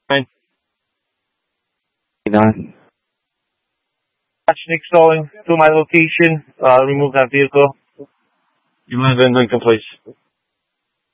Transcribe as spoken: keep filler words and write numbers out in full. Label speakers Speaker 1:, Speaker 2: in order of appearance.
Speaker 1: Nine.
Speaker 2: Nine.
Speaker 1: Nick Stalling to my location. Uh, remove that vehicle. You mind then Lincoln, please?